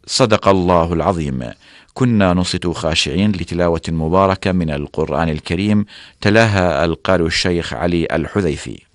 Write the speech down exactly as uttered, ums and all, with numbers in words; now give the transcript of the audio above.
صدق الله العظيم. كنا نصت خاشعين لتلاوة مباركة من القرآن الكريم، تلاها القارئ الشيخ علي الحذيفي.